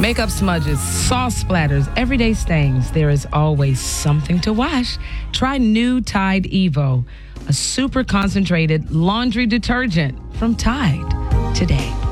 Makeup smudges, sauce splatters, everyday stains. There is always something to wash. Try new Tide Evo, a super concentrated laundry detergent from Tide today.